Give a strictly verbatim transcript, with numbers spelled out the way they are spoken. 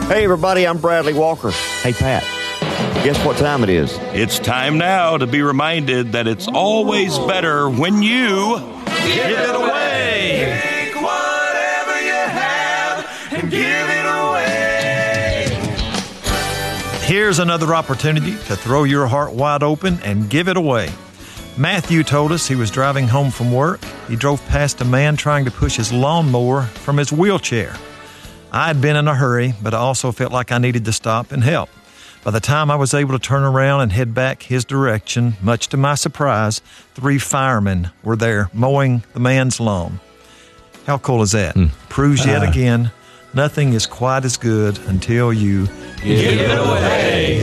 Hey, everybody, I'm Bradley Walker. Hey, Pat, guess what time it is? It's time now to be reminded that it's always better when you give it away. Take whatever you have and give it away. Here's another opportunity to throw your heart wide open and give it away. Matthew told us he was driving home from work. He drove past a man trying to push his lawnmower from his wheelchair. I had been in a hurry, but I also felt like I needed to stop and help. By the time I was able to turn around and head back his direction, much to my surprise, three firemen were there mowing the man's lawn. How cool is that? Mm. Proves yet uh. again, nothing is quite as good until you give it away.